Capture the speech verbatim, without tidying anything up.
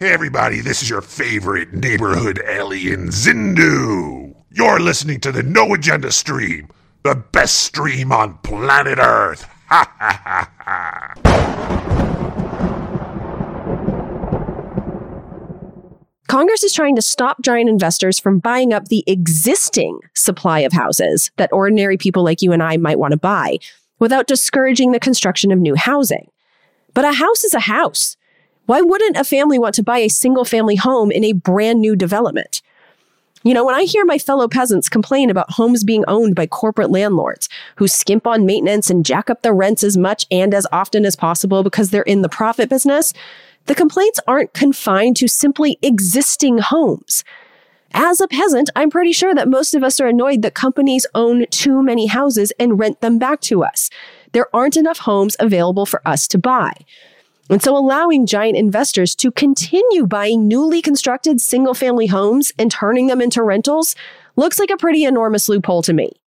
Hey everybody, this is your favorite neighborhood alien, Zindu. You're listening to the No Agenda stream, the best stream on planet Earth. Ha ha ha ha. Congress is trying to stop giant investors from buying up the existing supply of houses that ordinary people like you and I might want to buy without discouraging the construction of new housing. But a house is a house. Why wouldn't a family want to buy a single-family home in a brand new development? You know, when I hear my fellow peasants complain about homes being owned by corporate landlords who skimp on maintenance and jack up the rents as much and as often as possible because they're in the profit business, the complaints aren't confined to simply existing homes. As a peasant, I'm pretty sure that most of us are annoyed that companies own too many houses and rent them back to us. There aren't enough homes available for us to buy. And so allowing giant investors to continue buying newly constructed single-family homes and turning them into rentals looks like a pretty enormous loophole to me.